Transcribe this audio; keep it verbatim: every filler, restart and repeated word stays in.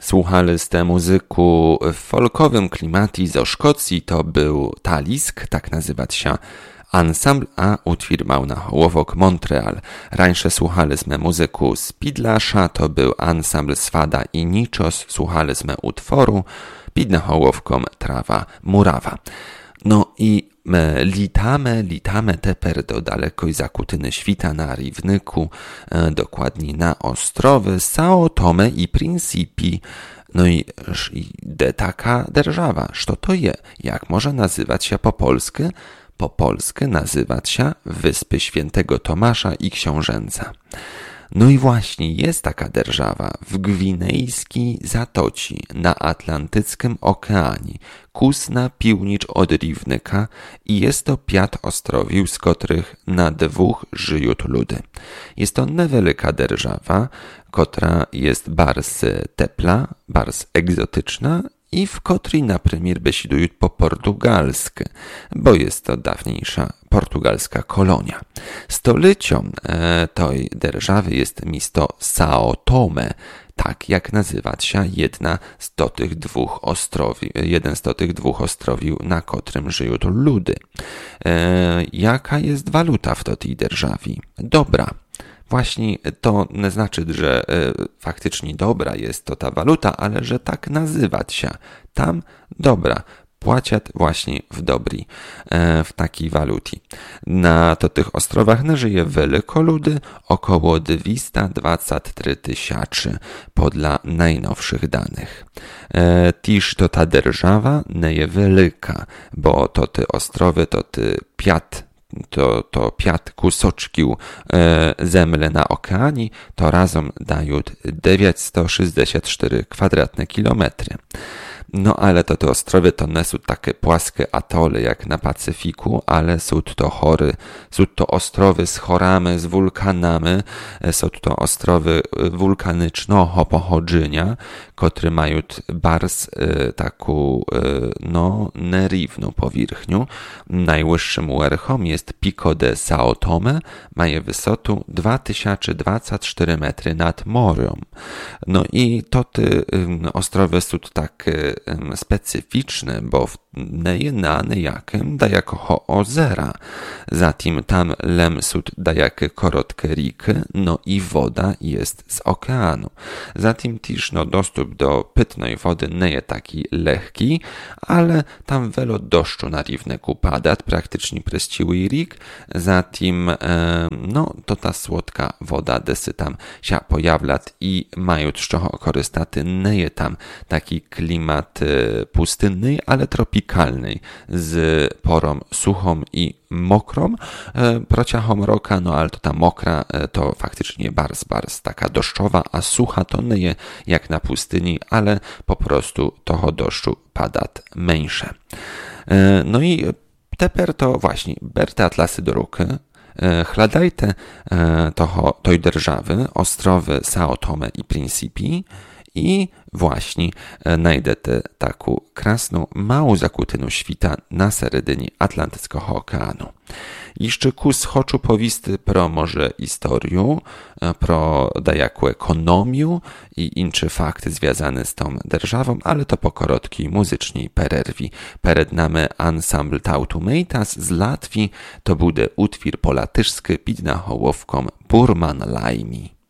Słuchaliście muzyku w folkowym klimacie ze Szkocji, to był Talisk, tak nazywać się ansambl, a utwór miał na hołowok Montreal. Rańsze słuchaliśmy muzyku z Pidlasza, to był ansambl Swada i Niczos, słuchaliśmy utworu pід hołowką Trawa Murawa. No i my litamy, litamy teper do dalekoj zakutyny świta na Rivnyku, e, dokładnie na ostrowy Sao Tome i Principi. No i, i de taka derżawa, co to je? Jak może nazywać się po polsku? Po polsku nazywać się Wyspy Świętego Tomasza i Książęca. No i właśnie jest taka derżawa w Gwinejskiej Zatoci na Atlantyckim Okeanie, kus na piłnicz od Rivnyka i jest to piat ostrowił, z których na dwóch żyją ludy. Jest to niewielka derżawa, która jest bardzo tepla, bardzo egzotyczna i w kotrej na premier besidują po portugalsku, bo jest to dawniejsza portugalska kolonia. Stolicą e, tej derżawy jest miasto Sao Tome, tak jak nazywać się jedna z do tych dwóch ostrowi, jeden z do tych dwóch ostrowił, na którym żyją tu ludy. E, jaka jest waluta w tej derżawie? Dobra. Właśnie to nie znaczy, że e, faktycznie dobra jest to ta waluta, ale że tak nazywać się. Tam dobra. Płaciat właśnie w dobri, e, w takiej walucie. Na to tych ostrowach nie żyje wielko ludy, około dwieście dwadzieścia trzy tysiące podla najnowszych danych. E, Tiż to ta derżawa nie jest wielka, bo to te ostrowy, to ty piat to, to piat kusoczkił e, zemle na okeanie, to razem dają dziewięćset sześćdziesiąt cztery kwadratne kilometry. No ale to te ostrowy to nie są takie płaskie atole jak na Pacyfiku, ale są to chory, są to ostrowy z chorami, z wulkanami, są to ostrowy wulkanycznego pochodzenia, które mają bardzo e, taką e, no nierówną powierzchnię. Najwyższym werchom jest Pico de Sao Tome, ma wysotę dwa tysiące dwadzieścia cztery metry nad morzem. No i to te e, ostrowy są takie specyficzne, bo w na jakim da jako ho ozera. Zatim tam lem sud da jakie korotkie riki, no i woda jest z okeanu. Zatim też no, dostęp do pitnej wody nie jest taki lekki, ale tam wiele deszczu na Rivnyku pada, praktycznie przez cały rik. Zatim e, no to ta słodka woda desy tam się pojawia i mają z czego korzystać. Nie jest tam taki klimat e, pustynny, ale tropikalny, z porą suchą i mokrą, e, prociachom roka, no ale to ta mokra e, to faktycznie bardzo, bardzo taka deszczowa, a sucha to nie jest jak na pustyni, ale po prostu toho deszczu pada mniejsze. E, no i teper to właśnie berte atlasy do ruky, e, chladajte e, toho, toj derżawy, ostrowy Sao Tome i Principi, i właśnie najdete taką krasną, małą zakutyną świta na seredynie Atlantyckiego Okeanu. Jeszcze kus choczu powisty pro może historię, pro dajaku ekonomię i inne fakty związane z tą derżawą, ale to po korotkiej muzycznej pererwi. Pered nami ansambl Tautumeitas z Latwii, to będzie utwór polatyszski pід hołowką Burman Laimi.